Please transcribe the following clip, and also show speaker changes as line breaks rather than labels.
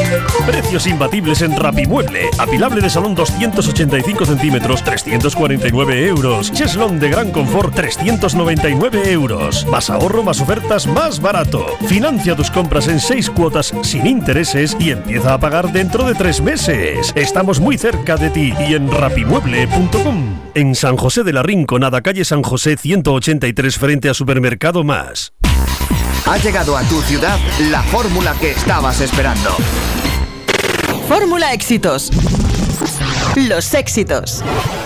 Precios imbatibles en Rapimueble. Apilable de salón 285 centímetros, 349 euros. Cheslón de gran confort, 399 euros. Más ahorro, más ofertas, más barato. Financia tus compras en 6 cuotas sin intereses y empieza a pagar dentro de 3 meses. Estamos muy cerca de ti y en rapimueble.com. En San José de la Rinconada, calle San José 183, frente a Supermercado Más.
Ha llegado a tu ciudad la fórmula que estabas esperando.
Fórmula Éxitos. Los éxitos.